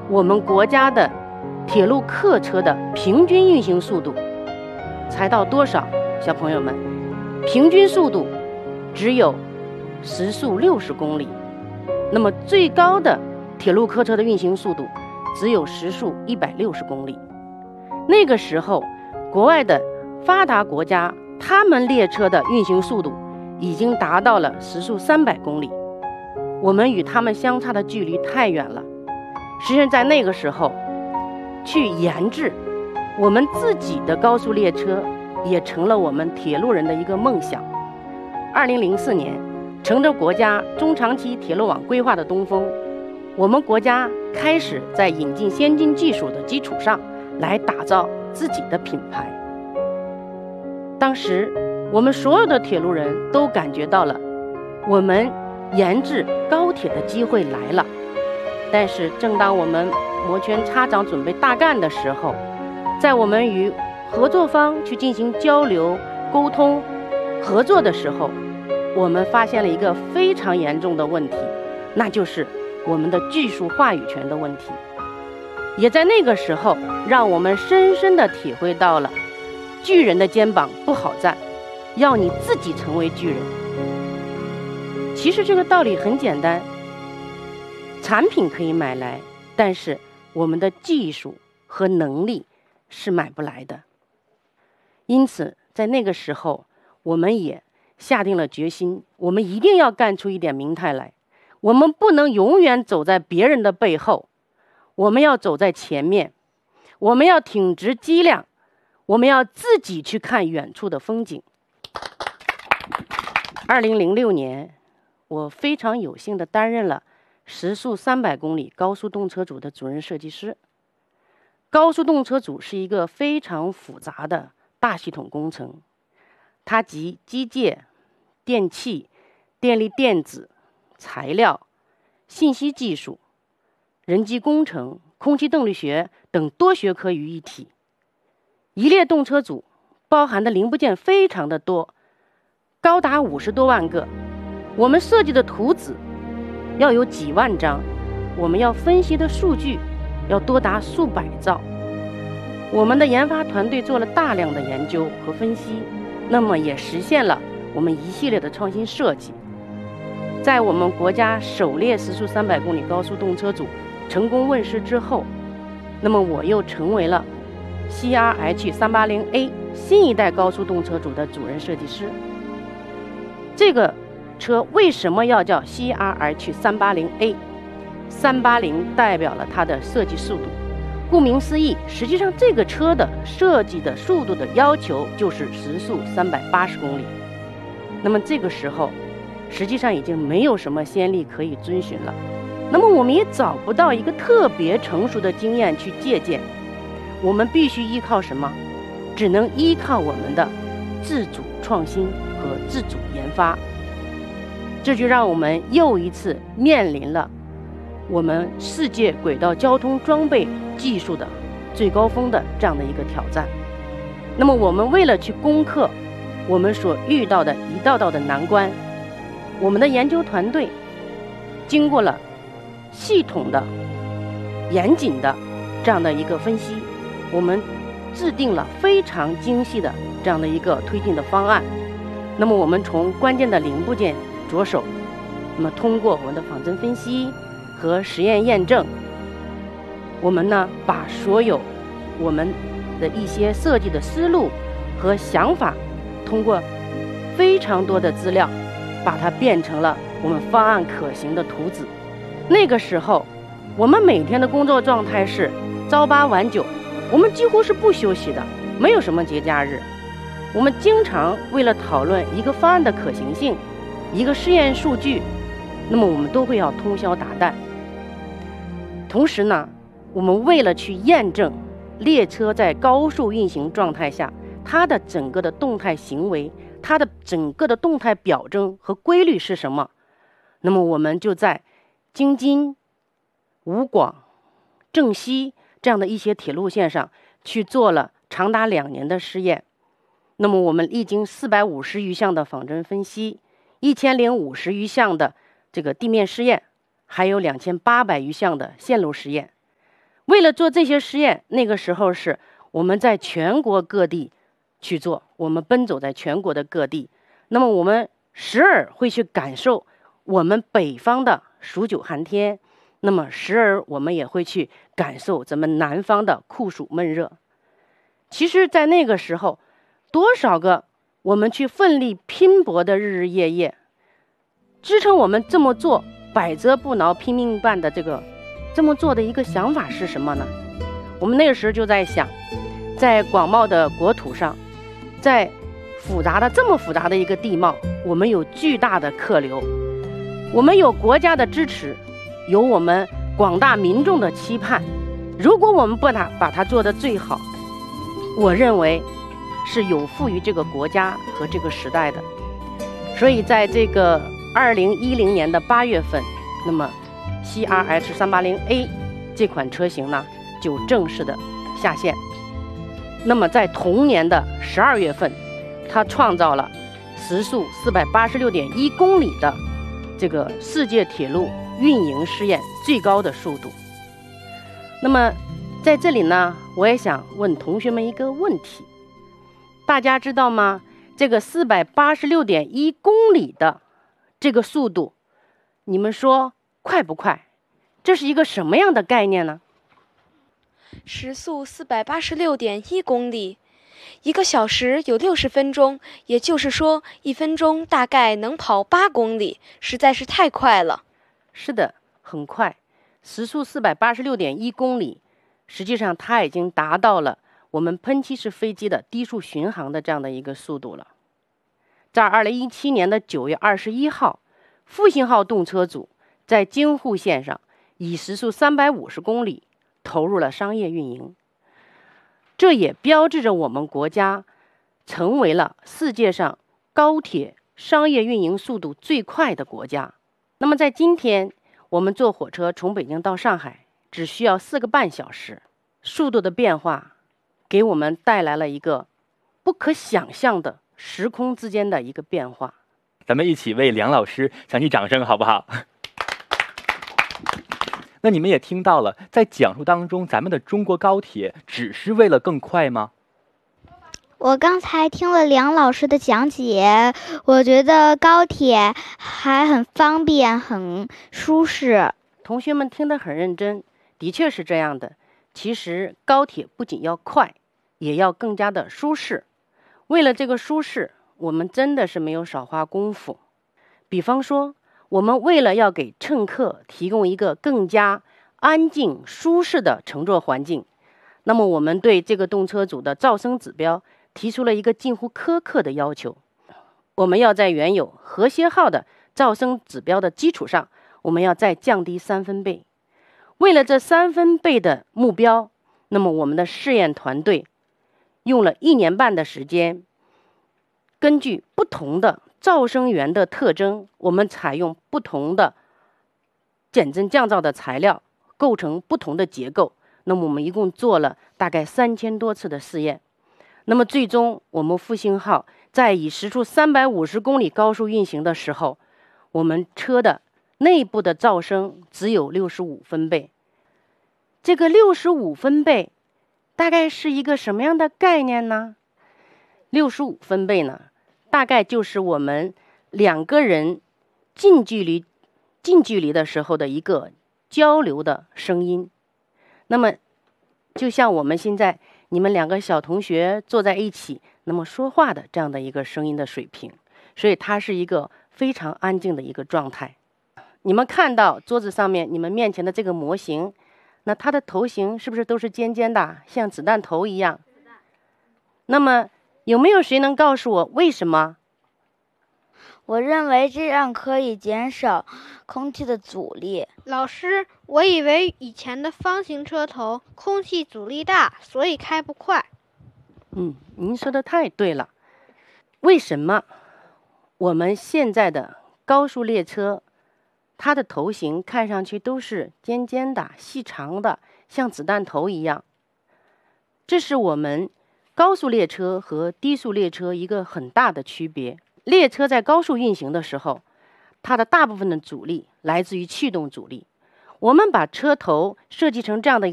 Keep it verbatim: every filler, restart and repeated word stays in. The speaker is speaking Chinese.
我们国家的铁路客车的平均运行速度才到多少？小朋友们，平均速度只有时速六十公里，那么最高的铁路客车的运行速度只有时速一百六十公里。那个时候，国外的发达国家，他们列车的运行速度已经达到了时速三百公里，我们与他们相差的距离太远了。实际上，在那个时候，去研制我们自己的高速列车，也成了我们铁路人的一个梦想。二零零四年，乘着国家中长期铁路网规划的东风，我们国家开始在引进先进技术的基础上来打造自己的品牌。当时我们所有的铁路人都感觉到了我们研制高铁的机会来了。但是正当我们摩拳擦掌准备大干的时候，在我们与合作方去进行交流沟通合作的时候，我们发现了一个非常严重的问题，那就是我们的技术话语权的问题。也在那个时候，让我们深深地体会到了巨人的肩膀不好站，要你自己成为巨人。其实这个道理很简单，产品可以买来，但是我们的技术和能力是买不来的。因此在那个时候，我们也下定了决心，我们一定要干出一点名堂来。我们不能永远走在别人的背后，我们要走在前面，我们要挺直脊梁，我们要自己去看远处的风景。二零零六年，我非常有幸地担任了时速三百公里高速动车组的主任设计师。高速动车组是一个非常复杂的大系统工程，它集机械、电气、电力电子、材料、信息技术、人机工程、空气动力学等多学科于一体。一列动车组包含的零部件非常的多，高达五十多万个。我们设计的图纸要有几万张，我们要分析的数据要多达数百兆。我们的研发团队做了大量的研究和分析，那么也实现了我们一系列的创新设计。在我们国家首列时速三百公里高速动车组成功问世之后，那么我又成为了 C R H 三八零 A 新一代高速动车组的主任设计师。这个车为什么要叫 C R H 三八零 A？ 三八零代表了它的设计速度，顾名思义，实际上这个车的设计的速度的要求就是时速三百八十公里。那么这个时候实际上已经没有什么先例可以遵循了，那么我们也找不到一个特别成熟的经验去借鉴，我们必须依靠什么？只能依靠我们的自主创新和自主研发。这就让我们又一次面临了我们世界轨道交通装备技术的最高峰的这样的一个挑战。那么我们为了去攻克我们所遇到的一道道的难关，我们的研究团队经过了系统的严谨的这样的一个分析，我们制定了非常精细的这样的一个推进的方案。那么我们从关键的零部件着手，那么通过我们的仿真分析和实验验证，我们呢把所有我们的一些设计的思路和想法，通过非常多的资料把它变成了我们方案可行的图纸。那个时候我们每天的工作状态是朝八晚九，我们几乎是不休息的，没有什么节假日。我们经常为了讨论一个方案的可行性，一个试验数据，那么我们都会要通宵达旦。同时呢，我们为了去验证列车在高速运行状态下它的整个的动态行为，它的整个的动态表征和规律是什么，那么我们就在京津、武广、郑西这样的一些铁路线上去做了长达两年的试验。那么我们历经四百五十余项的仿真分析，一千零五十余项的这个地面试验，还有两千八百余项的线路实验。 为了做这些实验，那个时候是我们在全国各地去做，我们奔走在全国的各地。那么我们时而会去感受我们北方的数九寒天，那么时而我们也会去感受咱们南方的酷暑闷热。其实在那个时候，多少个我们去奋力拼搏的日日夜夜，支撑我们这么做百折不挠拼命办的这个这么做的一个想法是什么呢？我们那个时候就在想，在广袤的国土上，在复杂的这么复杂的一个地貌，我们有巨大的客流，我们有国家的支持，有我们广大民众的期盼。如果我们不把把它做得最好，我认为是有负于这个国家和这个时代的。所以在这个二零一零年的八月份，那么 C R H 三八零 A 这款车型呢就正式的下线。那么在同年的十二月份，它创造了时速四百八十六点一公里的这个世界铁路运营试验最高的速度。那么在这里呢，我也想问同学们一个问题，大家知道吗？这个四百八十六点一公里的这个速度，你们说快不快？这是一个什么样的概念呢？ 时速四百八十六点一公里，一个小时有六十分钟，也就是说，一分钟大概能跑八公里，实在是太快了。 是的，很快，时速四百八十六点一公里，实际上它已经达到了我们喷气式飞机的低速巡航的这样的一个速度了。在二零一七年的九月二十一号，复兴号动车组在京沪线上以时速三百五十公里投入了商业运营，这也标志着我们国家成为了世界上高铁商业运营速度最快的国家。那么在今天，我们坐火车从北京到上海只需要四个半小时，速度的变化给我们带来了一个不可想象的时空之间的一个变化。 咱们一起为梁老师响起掌声好不好？那你们也听到了，在讲述当中，咱们的中国高铁只是为了更快吗？ 我刚才听了梁老师的讲解，我觉得高铁还很方便，很舒适。 同学们听得很认真，的确是这样的。其实高铁不仅要快，也要更加的舒适。为了这个舒适，我们真的是没有少花功夫。比方说，我们为了要给乘客提供一个更加安静舒适的乘坐环境，那么我们对这个动车组的噪声指标提出了一个近乎苛刻的要求。我们要在原有和谐号的噪声指标的基础上，我们要再降低三分贝。为了这三分贝的目标，那么我们的试验团队用了一年半的时间，根据不同的噪声源的特征，我们采用不同的减震降噪的材料，构成不同的结构。那么我们一共做了大概三千多次的试验。那么最终，我们复兴号在以时速三百五十公里高速运行的时候，我们车的内部的噪声只有六十五分贝。这个六十五分贝大概是一个什么样的概念呢？六十五分贝呢，大概就是我们两个人近距离近距离的时候的一个交流的声音。那么就像我们现在你们两个小同学坐在一起，那么说话的这样的一个声音的水平，所以它是一个非常安静的一个状态。你们看到桌子上面你们面前的这个模型，那它的头型是不是都是尖尖的，像子弹头一样？那么有没有谁能告诉我为什么？ 我认为这样可以减少空气的阻力。 老师，我以为以前的方形车头空气阻力大，所以开不快。 嗯，您说的太对了。为什么我们现在的高速列车，它的头型看上去都是尖尖的、细长的，像子弹头一样？这是我们高速列车和低速列车一个很大的区别。列车在高速运行的时候，它的大部分的阻力来自于气动阻力。我们把车头设计成这样的一个